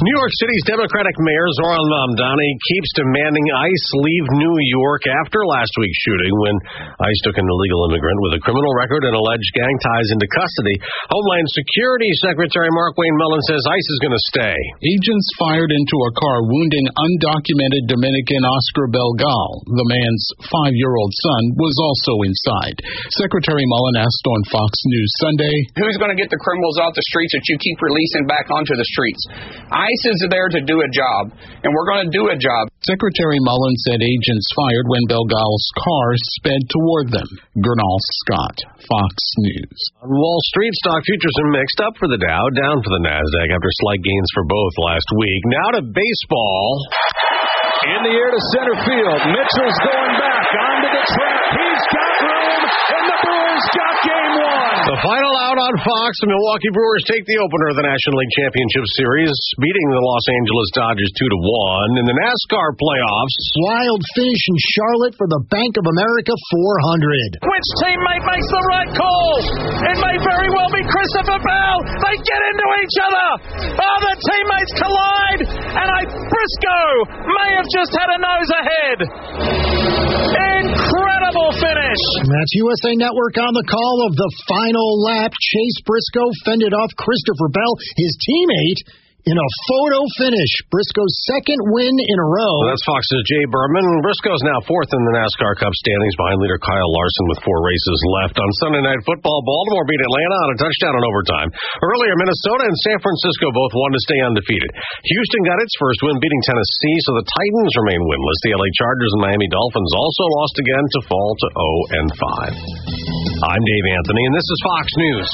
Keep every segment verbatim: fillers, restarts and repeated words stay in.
New York City's Democratic Mayor Zohran Mamdani keeps demanding ICE leave New York after last week's shooting when ICE took an illegal immigrant with a criminal record and alleged gang ties into custody. Homeland Security Secretary Markwayne Mullin says ICE is going to stay. Agents fired into a car wounding undocumented Dominican Oscar Belgal. The man's five-year-old son was also inside. Secretary Mullin asked on Fox News Sunday, "Who's going to get the criminals off the streets that you keep releasing back onto the streets? ICE is there to do a job, and we're going to do a job." Secretary Mullin said agents fired when Belgal's car sped toward them. Gernal Scott, Fox News. On Wall Street, stock futures are mixed, up for the Dow, down for the Nasdaq after slight gains for both last week. Now to baseball. In the air to center field. Mitchell's going back onto the track. He's got room, and the Brewers got game one. The final out on Fox, the Milwaukee Brewers take the opener of the National League Championship Series, beating the Los Angeles Dodgers two to one. In the NASCAR playoffs, wild finish in Charlotte for the Bank of America four hundred. Which teammate makes the right call? It may very well be Christopher Bell. They get into each other. Oh, the teammates collide, and I Briscoe may have just had a nose ahead. Incredible finish. And that's U S A Network on the call of the final lap. Chase Briscoe fended off Christopher Bell, his teammate, in a photo finish. Briscoe's second win in a row. Well, that's Fox's Jay Berman. Briscoe's now fourth in the NASCAR Cup standings behind leader Kyle Larson with four races left. On Sunday Night Football, Baltimore beat Atlanta on a touchdown in overtime. Earlier, Minnesota and San Francisco both won to stay undefeated. Houston got its first win, beating Tennessee, so the Titans remain winless. The L A Chargers and Miami Dolphins also lost again to fall to oh and five. I'm Dave Anthony, and this is Fox News.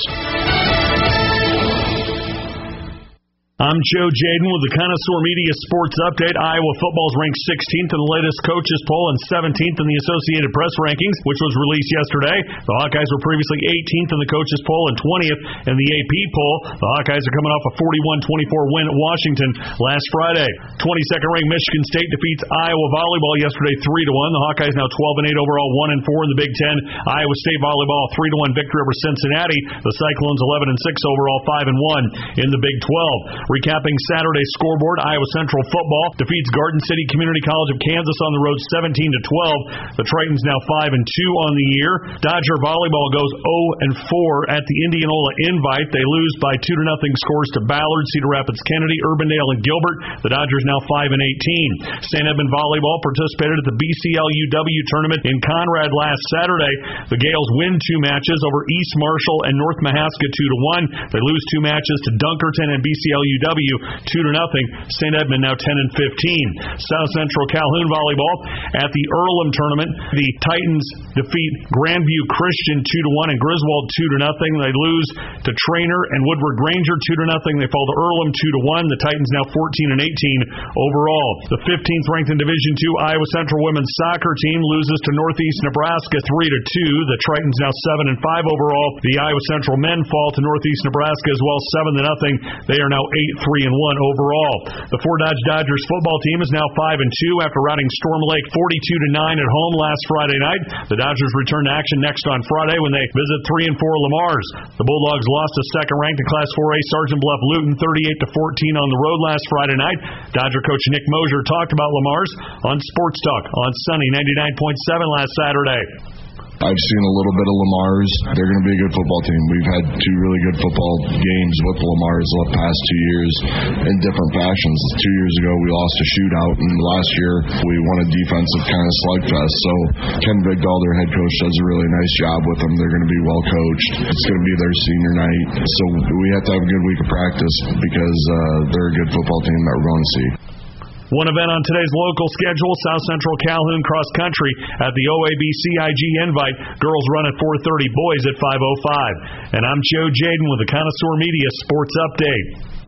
I'm Joe Jaden with the Connoisseur Media Sports Update. Iowa football's ranked sixteenth in the latest coaches poll and seventeenth in the Associated Press rankings, which was released yesterday. The Hawkeyes were previously eighteenth in the coaches poll and twentieth in the A P poll. The Hawkeyes are coming off a forty-one twenty-four win at Washington last Friday. twenty-second ranked Michigan State defeats Iowa volleyball yesterday three to one. The Hawkeyes now twelve and eight overall, one and four in the Big Ten. Iowa State volleyball three to one victory over Cincinnati. The Cyclones eleven and six overall, five and one in the Big twelve. Recapping Saturday's scoreboard, Iowa Central football defeats Garden City Community College of Kansas on the road seventeen to twelve. The Tritons now five and two on the year. Dodger volleyball goes oh and four at the Indianola Invite. They lose by two to nothing scores to Ballard, Cedar Rapids Kennedy, Urbandale, and Gilbert. The Dodgers now five and eighteen. Saint Edmund volleyball participated at the B C L U W tournament in Conrad last Saturday. The Gales win two matches over East Marshall and North Mahaska two to one. They lose two matches to Dunkerton and B C L U W two to nothing. Saint Edmund now ten and fifteen. South Central Calhoun volleyball at the Earlham tournament. The Titans defeat Grandview Christian two to one and Griswold two to nothing. They lose to Trainer and Woodward Granger two to nothing. They fall to Earlham two to one. The Titans now fourteen and eighteen overall. The fifteenth ranked in Division two Iowa Central women's soccer team loses to Northeast Nebraska three to two. The Tritons now seven and five overall. The Iowa Central men fall to Northeast Nebraska as well, seven to nothing. They are now eight three and one overall. The Fort Dodge Dodgers football team is now five and two after routing Storm Lake forty-two to nine at home last Friday night. The Dodgers return to action next on Friday when they visit three and four Lamar's. The Bulldogs lost to second-ranked in Class four A Sergeant Bluff Luton thirty-eight to fourteen on the road last Friday night. Dodger coach Nick Mosier talked about Lamar's on Sports Talk on Sunny ninety-nine point seven last Saturday. I've seen a little bit of Lamar's. They're going to be a good football team. We've had two really good football games with Lamar's the past two years in different fashions. Two years ago, we lost a shootout, and last year, we won a defensive kind of slugfest. So Ken Vigdahl, their head coach, does a really nice job with them. They're going to be well coached. It's going to be their senior night. So we have to have a good week of practice because uh, they're a good football team that we're going to see. One event on today's local schedule, South Central Calhoun Cross Country at the O A B C I G Invite. Girls run at four thirty, boys at five oh five. And I'm Joe Jaden with the Connoisseur Media Sports Update.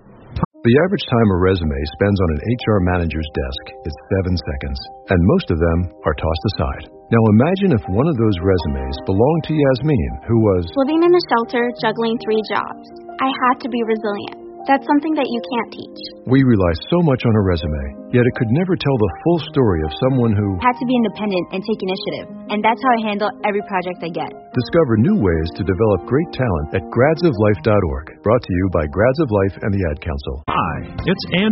The average time a resume spends on an H R manager's desk is seven seconds, and most of them are tossed aside. Now imagine if one of those resumes belonged to Yasmin, who was living in a shelter, juggling three jobs. I had to be resilient. That's something that you can't teach. We rely so much on a resume, yet it could never tell the full story of someone who had to be independent and take initiative. And that's how I handle every project I get. Discover new ways to develop great talent at grads of life dot org. Brought to you by Grads of Life and the Ad Council. Hi, it's Andy.